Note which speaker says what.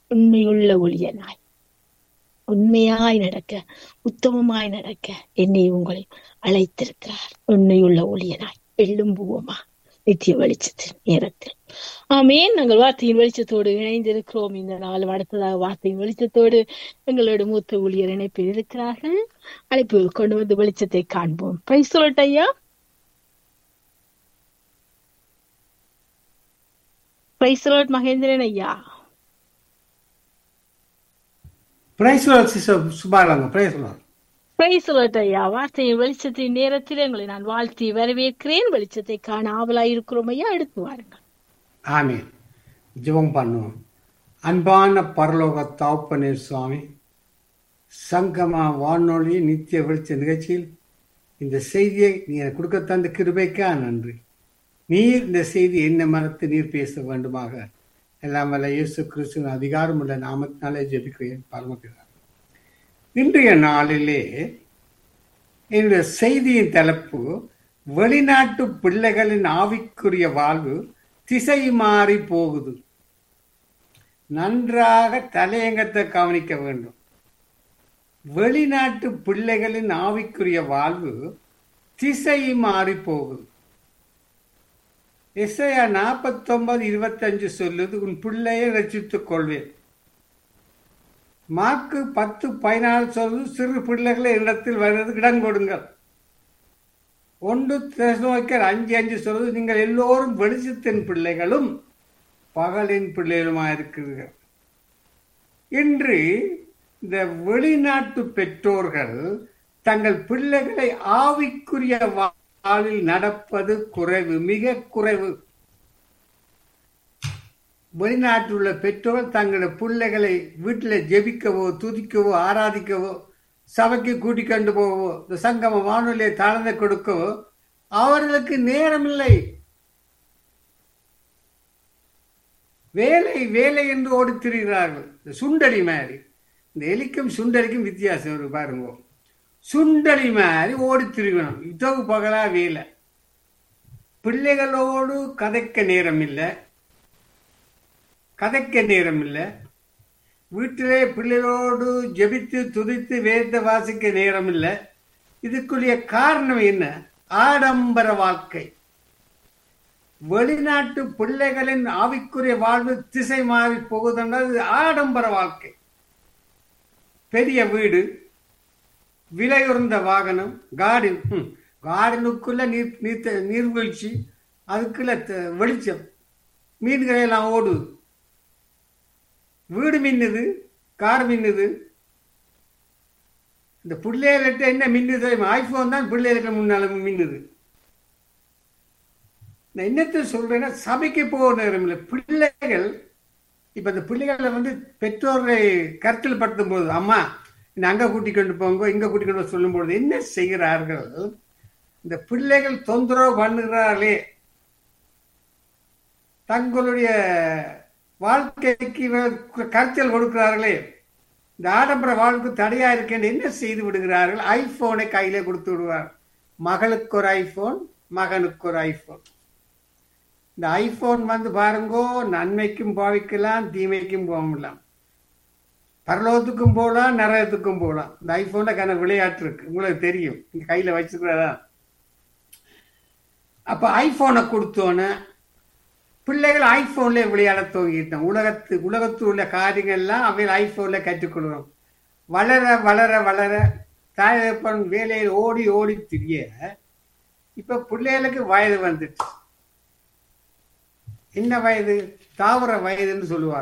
Speaker 1: உண்மையுள்ள ஊழியனாய் உண்மையாய் நடக்க, உத்தமமாய் நடக்க என்னை உங்களை அழைத்திருக்கிறார். உண்மையுள்ள ஊழியனாய் எழும்புவோமா நித்திய வெளிச்சத்தின் நேரத்தில். ஆமேன். நாங்கள் வார்த்தையின் வெளிச்சத்தோடு இணைந்திருக்கிறோம். இந்த நாளும் அடுத்ததாக வார்த்தையின் வெளிச்சத்தோடு எங்களோட மூத்த ஊழியர் இணைப்பில் இருக்கிறார்கள். அழைப்பு கொண்டு வந்து வெளிச்சத்தை காண்போம். பிரைஸ் லார்ட் ஐயா. பிரைஸ் லார்ட் மகேந்திரன் ஐயா.
Speaker 2: Price Lord sister சுபாலங்க. Price Lord.
Speaker 1: Price Lord ஐயா. வார்த்தையின் வெளிச்சத்தின் நேரத்தில் எங்களை நான் வாழ்த்தி வரவேற்கிறேன். வெளிச்சத்தை காண ஆவலாய் இருக்கிறோம் ஐயா. எடுத்து வாருங்கள்.
Speaker 2: ஆமீன். ஜெபம் பண்ணுவோம். அன்பான பரலோக தகப்பனே சுவாமி, சங்கமா வானொலி நித்திய வெளிச்ச நிகழ்ச்சியில் இந்த செய்தியை நீர் கொடுக்க தந்த கிருபைக்கா நன்றி. நீர் இந்த செய்தி என்ன மறத்து நீர் பேச வேண்டுமாக எல்லாம் வல்ல இயேசு கிறிஸ்துவின் அதிகாரம் உள்ள நாமத்தினாலே ஜெபிக்கிறேன் பரமபிதா. இன்றைய நாளிலே என்னுடைய செய்தியின் தலைப்பு, வெளிநாட்டு பிள்ளைகளின் ஆவிக்குரிய வாழ்வு திசை மாறி போகுது. நன்றாக தலையங்கத்தை கவனிக்க வேண்டும். வெளிநாட்டு பிள்ளைகளின் ஆவிக்குரிய வாழ்வு திசை மாறி போகுது. எஸ்ஐயா 49:25 சொல்லுது, உன் பிள்ளையை ரட்சித்துக் கொள்வேன். மார்க்கு 10:14 சொல்லுது, சிறு பிள்ளைகளை இடத்தில் வருவதற்கு இடம் கொடுங்கள். 1 தெசலோனிக்கர் 5:5 சொல்லுது, நீங்கள் எல்லோரும் வெளிச்சத்தின் பிள்ளைகளும் பகலின் பிள்ளைகளுமாக இருக்கிறீர்கள். இன்று இந்த வெளிநாட்டு பெற்றோர்கள் தங்கள் பிள்ளைகளை ஆவிக்குரிய வாழ்வில் நடப்பது குறைவு, மிக குறைவு. வெளிநாட்டில் உள்ள பெற்றோர்கள் தங்களுடைய பிள்ளைகளை வீட்டில் ஜெபிக்கவோ, துதிக்கவோ, ஆராதிக்கவோ, சபைக்கு கூட்டிக் கொண்டு போவோ, இந்த சங்கம வானொலியை தாழ்ந்து கொடுக்கவோ அவர்களுக்கு நேரமில்லை. வேலை வேலை என்று ஓடித் திரிகிறார்கள். இந்த சுண்டலி மாதிரி, இந்த எலிக்கும் சுண்டலிக்கும் வித்தியாசம் இருக்கு பாருங்க. சுண்டலி மாதிரி ஓடித் திரிகணும். இதவு பகலா வேலை. பிள்ளைகளோடு கதைக்க நேரம் இல்லை, கதைக்க நேரம் இல்லை. வீட்டிலே பிள்ளைகளோடு ஜெபித்து துதித்து வேத வாசிக்க நேரம் இல்லை. இதுக்குரிய காரணம் என்ன? ஆடம்பர வாழ்க்கை. வெளிநாட்டு பிள்ளைகளின் ஆவிக்குரிய வாழ்வு திசை மாறி போகுதுன்றது ஆடம்பர வாழ்க்கை. பெரிய வீடு, விலையுறந்த வாகனம், கார்டனுக்குள்ள நீர்வீழ்ச்சி, அதுக்குள்ள வெளிச்சம், மீன்களை எல்லாம் ஓடுது, வீடு மின்னுது, கார் மின்னுது. இந்த பிள்ளைகிட்ட என்ன மின்னுது? ஐபோன் தான் பிள்ளைகளுக்கு முன்னால மின்னுது. நான் என்னத்தை சொல்றேன்னா, சபைக்கு போக நேரம் இல்லை. பிள்ளைகள் இப்ப இந்த பிள்ளைகளை பெற்றோரை கருத்தில் படுத்தும் போது, அம்மா அங்க கூட்டிக் கொண்டு போங்க, இங்க கூட்டிக் கொண்டு சொல்லும் பொழுது என்ன செய்கிறார்கள்? இந்த பிள்ளைகள் தொந்தரவு பண்ணுகிறார்களே, தங்களுடைய வாழ்க்கைக்கு கருத்தில் கொடுக்கிறார்களே, இந்த ஆடம்பர வாழ்க்கை தடையா இருக்கேன்னு என்ன செய்து விடுகிறார்கள்? ஐபோனை கையில கொடுத்து விடுவார். மகளுக்கு ஒரு ஐபோன், மகனுக்கு ஒரு ஐபோன். இந்த ஐபோன் பாருங்கோ, நன்மைக்கும் பாவிக்கலாம், தீமைக்கும் போகலாம், பரலோகத்துக்கும் போகலாம், நரகத்துக்கும் போகலாம். இந்த ஐபோன்ல கன விளையாட்டு இருக்கு, உங்களுக்கு தெரியும், நீங்க கையில வச்சுக்கிறதா. அப்ப ஐபோனை கொடுத்தோன்னு பிள்ளைகள் ஐபோன்ல விளையாட துவங்கிட்டோம். உலகத்தில் உள்ள காரியங்கள்லாம் அவையில் ஐபோன்ல கற்றுக்கொள்கிறோம். வளர வளர வளர தாயப்பன் வேலையில் ஓடி ஓடி திரிய இப்ப பிள்ளைகளுக்கு வயது வந்துட்டு, என்ன வயது? தாவர வயதுன்னு சொல்லுவார்.